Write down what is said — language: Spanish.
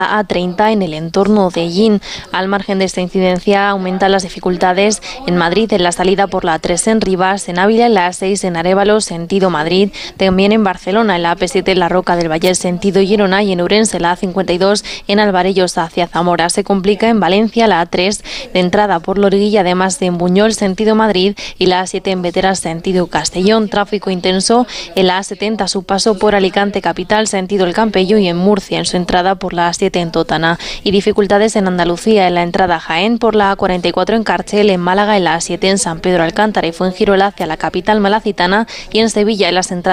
A30 en el entorno de Ellín. Al margen de esta incidencia, aumentan las dificultades en Madrid, en la salida por la A3 en Rivas, en Ávila, en la A6 en Arévalo, sentido Madrid, también en Barcelona, en la AP7 en la Roca del Vallès, sentido Girona, y en Ourense, la A52 en Alvarellos hacia Zamora. Se complica en Valencia la A3 de entrada por Loriguilla, además de en Buñol, sentido Madrid, y la A7 en Veteras, sentido Castellón. Tráfico intenso en la A70 a su paso por Alicante capital, sentido El Campello, y en Murcia en su entrada por la A7 en Totana, y dificultades en Andalucía en la entrada a Jaén por la A44 en Carchel, en Málaga en la A7 en San Pedro Alcántara y Fuengirola hacia la capital malacitana, y en Sevilla en las entradas